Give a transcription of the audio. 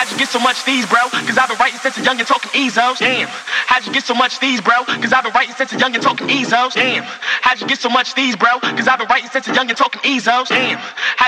how'd you get so much these, bro? Cause I've been writing since a young and talking EZOs. Damn, how'd you get so much these, bro? Cause I've been writing since a young and talking EZOs. Damn, how'd you get so much these, bro? Cause I've been writing since a young and talking EZOs. Damn.